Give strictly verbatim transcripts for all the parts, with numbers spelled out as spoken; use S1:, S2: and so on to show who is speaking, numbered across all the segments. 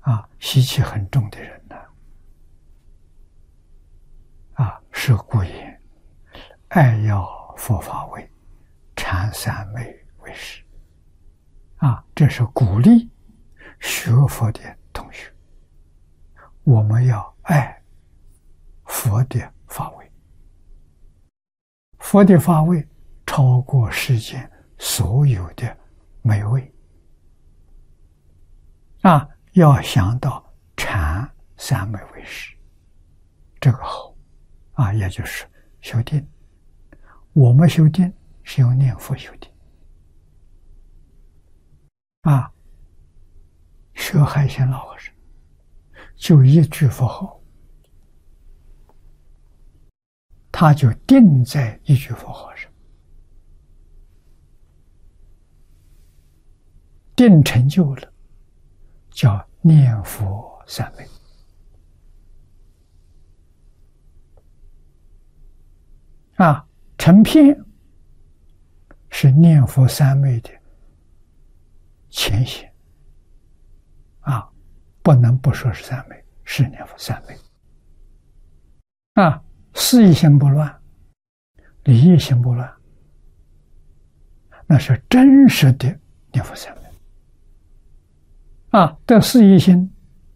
S1: 啊，习气很重的人呢，啊，是故言，爱要佛法为，禅三昧为师。啊，这是鼓励学佛的同学，我们要爱佛的法位，佛的法位超过世间所有的美味。啊，要想到禅三昧为师，这个好啊，也就是修定。我们修定是用念佛修定啊。学海鲜老和尚就一句佛号，他就定在一句佛号上，定成就了，叫念佛三昧。啊，成片是念佛三昧的前显啊，不能不说是三昧，是念佛三昧啊。事业心不乱，理业心不乱，那是真实的念佛三昧啊。得事业心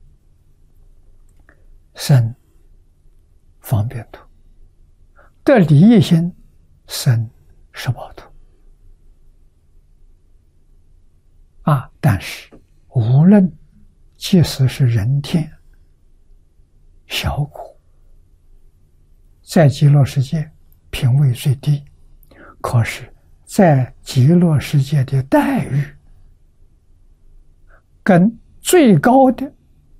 S1: 生方便土，得理业心生十宝土啊。但是无论即使是人天小苦，在极乐世界品位最低，可是在极乐世界的待遇跟最高的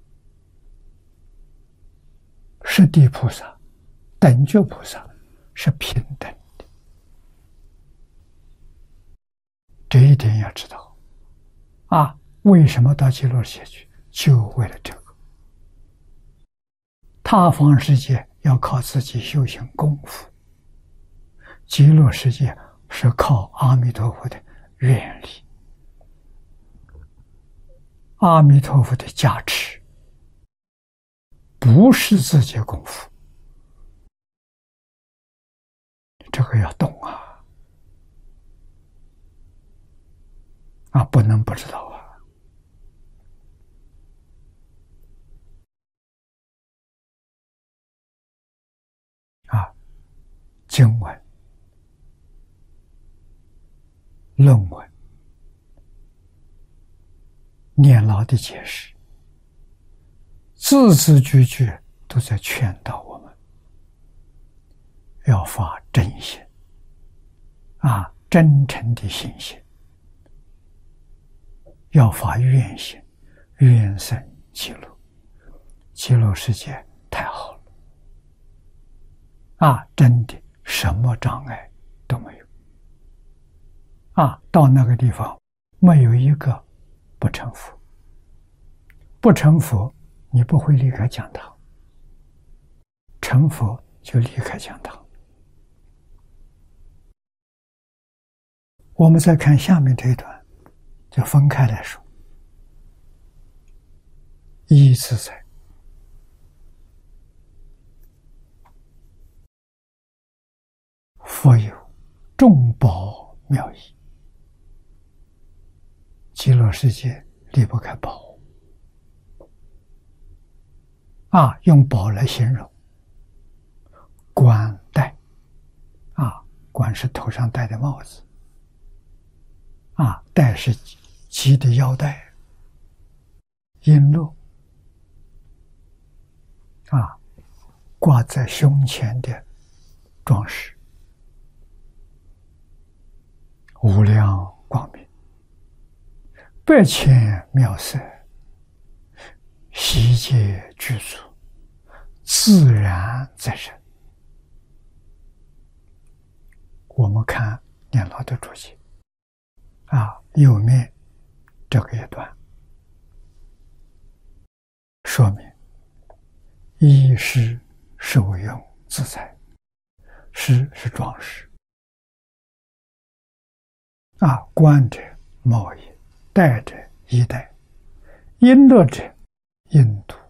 S1: 十地菩萨、等觉菩萨是平等的，这一点要知道啊。为什么到极乐世界去？就为了这个。他方世界要靠自己修行功夫，极乐世界是靠阿弥陀佛的愿力，阿弥陀佛的加持，不是自己功夫。这个要懂啊，啊，不能不知道啊。啊，经文、论文、念老的解释，字字句句都在劝导我们要发真心啊，真诚的心性，要发愿心，愿生极乐，极乐世界太好了啊！真的什么障碍都没有啊！到那个地方没有一个不成佛，不成佛你不会离开讲堂，成佛就离开讲堂。我们再看下面这一段，就分开来说。一自在，佛有众宝妙义，极乐世界离不开宝啊，用宝来形容。冠戴啊，冠是头上戴的帽子啊，戴是系的腰带，璎珞啊，挂在胸前的装饰，无量光明，百千妙色，悉皆具足，自然在身。我们看念老的注解啊，右面这个一段说明一是受用自在，施是装饰啊，冠者帽衣，戴者衣带，璎珞者印度、